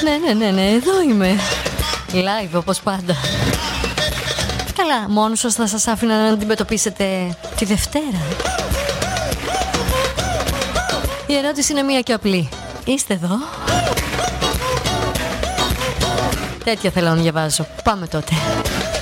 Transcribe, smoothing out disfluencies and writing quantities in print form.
Ναι, εδώ είμαι. Live όπως πάντα. Καλά, μόνος σας θα σας άφηνα να αντιμετωπίσετε τη Δευτέρα? Η ερώτηση είναι μία και απλή. Είστε εδώ? Τέτοια θέλω να διαβάζω. Πάμε τότε.